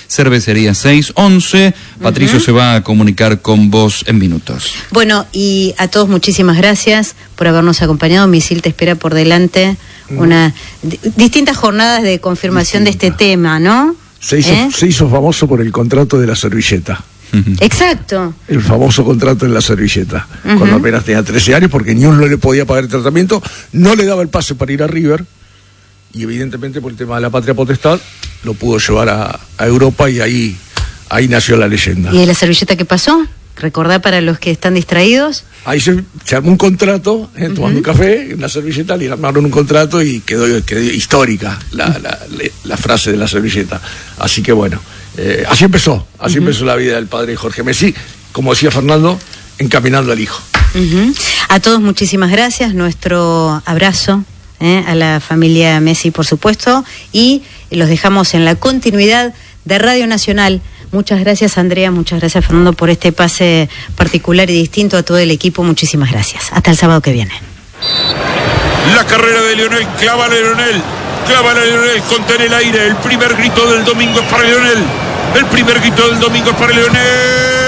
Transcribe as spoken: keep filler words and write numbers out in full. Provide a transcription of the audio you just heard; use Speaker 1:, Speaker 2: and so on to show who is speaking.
Speaker 1: Cervecería seis once. Patricio uh-huh. se va a comunicar con vos en minutos.
Speaker 2: Bueno, y a todos muchísimas gracias por habernos acompañado. Misil te espera por delante uh-huh. una d- distintas jornadas de confirmación Distinta. de este tema, ¿no?
Speaker 3: Se hizo, ¿Eh? se hizo famoso por el contrato de la servilleta.
Speaker 2: Exacto.
Speaker 3: El famoso contrato en la servilleta. Uh-huh. Cuando apenas tenía trece años, porque ni uno le podía pagar el tratamiento, no le daba el pase para ir a River, y evidentemente por el tema de la patria potestad, lo pudo llevar a, a Europa, y ahí, ahí nació la leyenda.
Speaker 2: ¿Y de la servilleta qué pasó? Recordá para los que están distraídos.
Speaker 3: Ahí se, se armó un contrato, eh, tomando uh-huh. un café, una servilleta, le armaron un contrato y quedó, quedó histórica la, la, la, la frase de la servilleta. Así que bueno, eh, así empezó, así uh-huh. empezó la vida del padre Jorge Messi, como decía Fernando, encaminando al hijo.
Speaker 2: Uh-huh. A todos muchísimas gracias, nuestro abrazo eh, a la familia Messi, por supuesto, y los dejamos en la continuidad de Radio Nacional. Muchas gracias, Andrea, muchas gracias, Fernando, por este pase particular y distinto a todo el equipo. Muchísimas gracias. Hasta el sábado que viene.
Speaker 4: La carrera de Lionel, clava a Lionel, clava a Lionel, contén el aire. El primer grito del domingo es para Lionel. El primer grito del domingo es para Lionel.